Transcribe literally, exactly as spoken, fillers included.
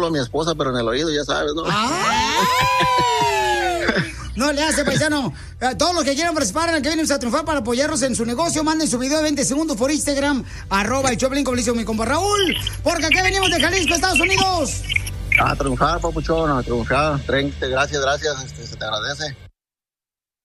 hablo a mi esposa, pero en el oído, ya sabes, ¿no? No le hace, paisano. A todos los que quieran participar en el que venimos a triunfar para apoyarnos en su negocio, manden su video de veinte segundos por Instagram, arroba el Choplin, como le hizo mi compa Raúl. Porque aquí venimos de Jalisco, Estados Unidos. A triunfar, papuchón, a triunfar. Gracias, gracias, este, se te agradece.